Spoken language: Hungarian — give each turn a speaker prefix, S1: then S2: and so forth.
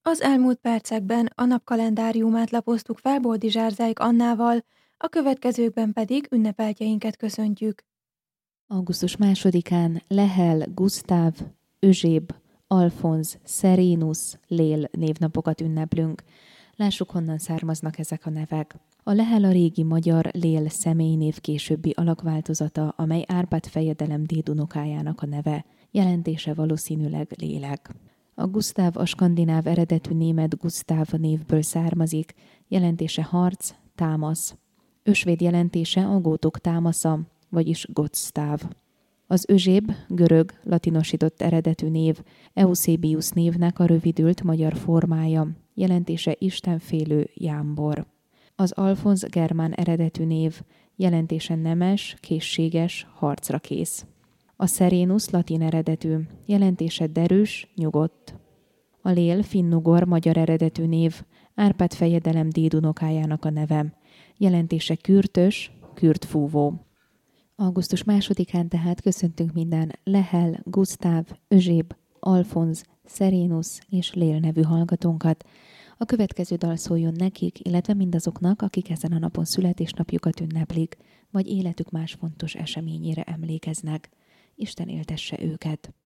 S1: Az elmúlt percekben a napkalendáriumát lapoztuk fel Boldizsár-Zejk Annával, a következőkben pedig ünnepeltjeinket köszöntjük.
S2: Augusztus 2-án Lehel, Gusztáv, Özséb, Alfonz, Szerénusz, Lél névnapokat ünneplünk. Lássuk, honnan származnak ezek a nevek. A Lehel a régi magyar Lél személynév későbbi alakváltozata, amely Árpád fejedelem dédunokájának a neve. Jelentése valószínűleg lélek. A Gusztáv a skandináv eredetű német Gusztáv névből származik, jelentése harc, támasz. Ösvéd jelentése a gótok támasza, vagyis Gotsztáv. Az Özséb, görög, latinosított eredetű név, Eusebius névnek a rövidült magyar formája, jelentése istenfélő, jámbor. Az Alfonz germán eredetű név, jelentése nemes, készséges, harcra kész. A Szerénusz latin eredetű, jelentése derűs, nyugodt. A Lél finnugor magyar eredetű név, Árpád fejedelem dédunokájának a neve, jelentése kürtös, kürtfúvó. Augusztus 2-án tehát köszöntünk minden Lehel, Gusztáv, Özséb, Alfonz, Szerénusz és Lél nevű hallgatónkat. A következő dal szóljon nekik, illetve mindazoknak, akik ezen a napon születésnapjukat ünneplik, vagy életük más fontos eseményére emlékeznek. Isten éltesse őket!